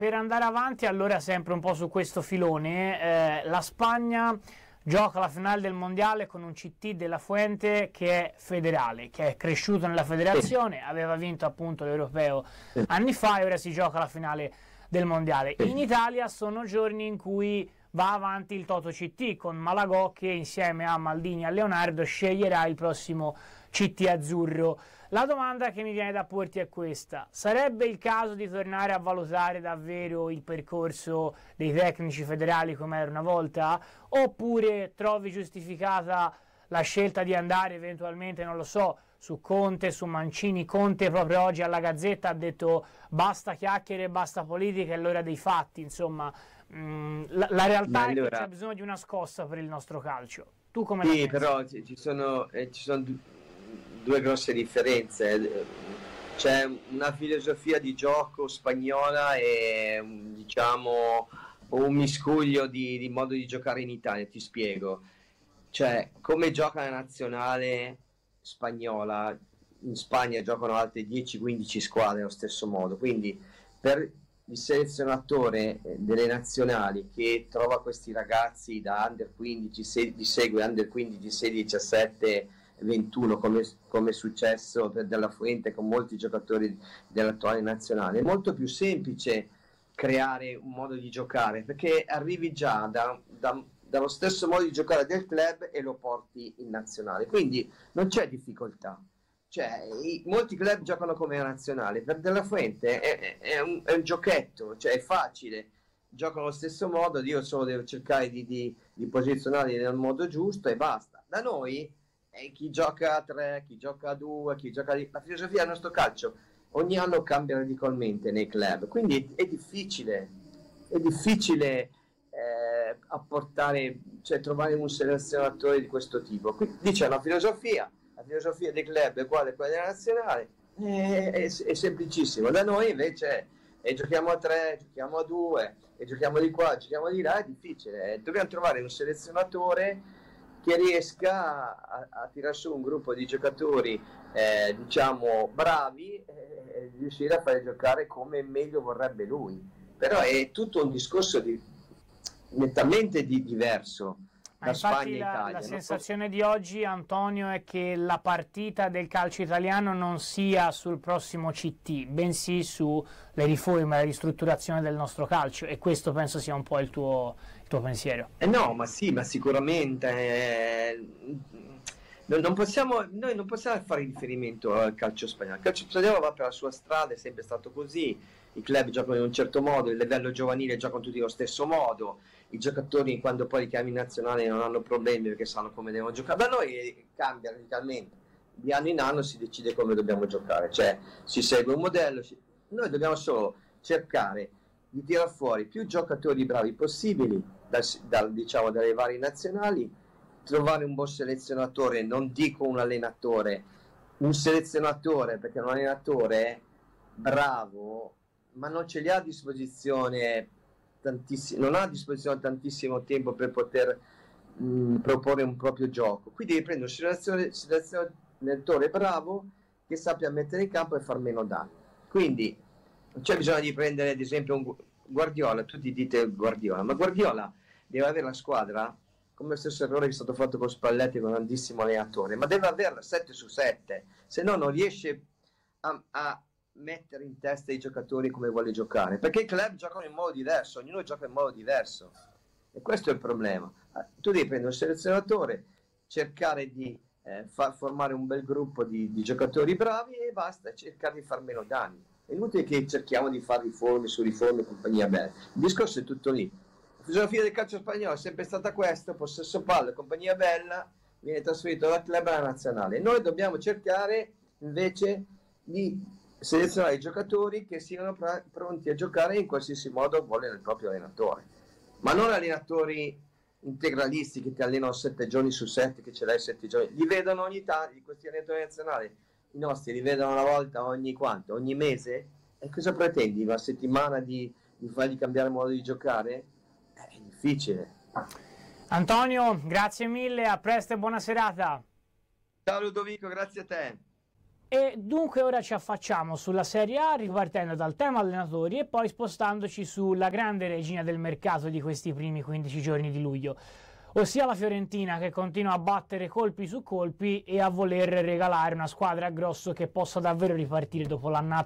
per andare avanti, allora sempre un po' su questo filone, la Spagna gioca la finale del mondiale con un CT della Fuente che è federale, che è cresciuto nella federazione, aveva vinto appunto l'Europeo anni fa e ora si gioca la finale del mondiale. In Italia sono giorni in cui va avanti il Toto CT con Malagò che insieme a Maldini e a Leonardo sceglierà il prossimo CT azzurro. La domanda che mi viene da porti è questa: sarebbe il caso di tornare a valutare davvero il percorso dei tecnici federali come era una volta, oppure trovi giustificata la scelta di andare eventualmente, non lo so, su Conte, su Mancini? Conte proprio oggi alla Gazzetta ha detto basta chiacchiere, basta politica, è l'ora dei fatti, insomma. La realtà è che c'è bisogno di una scossa per il nostro calcio. Tu come la pensi? Però ci sono due grosse differenze. C'è una filosofia di gioco spagnola e diciamo un miscuglio di modo di giocare in Italia. Ti spiego. Cioè, come gioca la nazionale spagnola, in Spagna giocano altre 10-15 squadre allo stesso modo, quindi per il selezionatore delle nazionali che trova questi ragazzi da under 15, li segue under 15, 16, 17, 21 come è successo per Della Fuente con molti giocatori dell'attuale nazionale, è molto più semplice creare un modo di giocare perché arrivi già dallo stesso modo di giocare del club e lo porti in nazionale, quindi non c'è difficoltà. Cioè, molti club giocano come nazionale, per Della Fuente è un giochetto, cioè è facile, giocano allo stesso modo, io solo devo cercare di posizionarli nel modo giusto e basta. Da noi chi gioca a 3, chi gioca a 2, chi gioca la filosofia del nostro calcio ogni anno cambia radikalmente nei club, quindi è difficile apportare, cioè trovare un selezionatore di questo tipo. Quindi dice la filosofia dei club è uguale a quella della nazionale, è semplicissimo. Da noi invece giochiamo a 3, giochiamo a 2 e giochiamo di qua, giochiamo di là, è difficile. Dobbiamo trovare un selezionatore che riesca a tirare su un gruppo di giocatori diciamo bravi e riuscire a fare giocare come meglio vorrebbe lui. Però è tutto un discorso nettamente diverso. Ma infatti la sensazione di oggi, Antonio, è che la partita del calcio italiano non sia sul prossimo CT, bensì sulle riforme, la ristrutturazione del nostro calcio, e questo penso sia un po' il tuo pensiero. No, ma sì, ma sicuramente noi non possiamo fare riferimento al calcio spagnolo. Il calcio spagnolo va per la sua strada, è sempre stato così. I club giocano in un certo modo, il livello giovanile giocano tutti allo stesso modo, i giocatori quando poi li chiami in nazionale non hanno problemi perché sanno come devono giocare. Da noi cambia radicalmente, di anno in anno si decide come dobbiamo giocare, cioè si segue un modello, noi dobbiamo solo cercare di tirare fuori più giocatori bravi possibili diciamo dalle varie nazionali, trovare un buon selezionatore, non dico un allenatore, un selezionatore, perché un allenatore bravo ma non ce li ha a disposizione non ha a disposizione tantissimo tempo per poter proporre un proprio gioco, quindi devi prendere un selezionatore bravo che sappia mettere in campo e far meno danni. Quindi non c'è bisogno di prendere ad esempio un Guardiola, tutti dite Guardiola, ma Guardiola deve avere la squadra come lo stesso errore che è stato fatto con Spalletti, con un grandissimo allenatore, ma deve averla 7 su 7, se no non riesce a mettere in testa i giocatori come vuole giocare, perché i club giocano in modo diverso, ognuno gioca in modo diverso e questo è il problema. Tu devi prendere un selezionatore, cercare di far formare un bel gruppo di giocatori bravi e basta, cercare di far meno danni. È inutile che cerchiamo di fare riforme su riforme e compagnia bella, il discorso è tutto lì. La filosofia del calcio spagnolo è sempre stata questa: possesso palla, compagnia bella, viene trasferito dal club alla nazionale. Noi dobbiamo cercare invece di selezionare i giocatori che siano pronti a giocare in qualsiasi modo vuole il proprio allenatore, ma non allenatori integralisti che ti allenano 7 giorni su 7, che ce l'hai 7 giorni, li vedono ogni tanto, questi allenatori nazionali, i nostri li vedono una volta ogni quanto? Ogni mese? E cosa pretendi? Una settimana di fargli cambiare modo di giocare? È difficile. Antonio, grazie mille, a presto e buona serata. Ciao Ludovico, grazie a te. E dunque ora ci affacciamo sulla Serie A, ripartendo dal tema allenatori e poi spostandoci sulla grande regina del mercato di questi primi 15 giorni di luglio, ossia la Fiorentina, che continua a battere colpi su colpi e a voler regalare una squadra a grosso che possa davvero ripartire dopo l'annata